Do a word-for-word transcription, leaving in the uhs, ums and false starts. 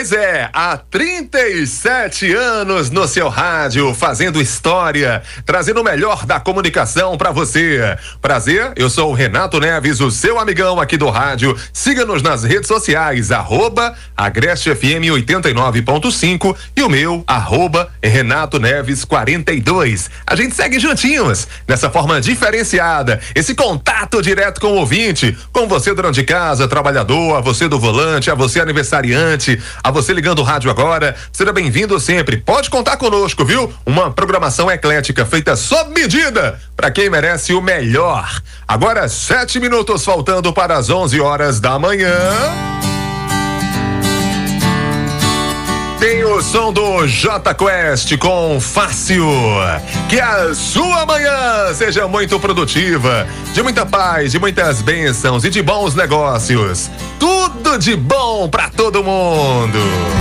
Pois é, há trinta e sete anos no seu rádio, fazendo história, trazendo o melhor da comunicação pra você. Prazer, eu sou o Renato Neves, o seu amigão aqui do rádio. Siga-nos nas redes sociais, arroba Agreste F M oitenta e nove ponto cinco e o meu, arroba Renato Neves quarenta e dois. A gente segue juntinhos, nessa forma diferenciada, esse contato direto com o ouvinte, com você dona de casa, trabalhador, a você do volante, a você aniversariante, a você ligando o rádio agora, seja bem-vindo sempre. Pode contar conosco, viu? Uma programação eclética feita sob medida para quem merece o melhor. Agora, sete minutos faltando para as onze horas da manhã. Tem o som do J Quest com Fácil. Que a sua manhã seja muito produtiva, de muita paz, de muitas bênçãos e de bons negócios. Tudo de bom pra todo mundo.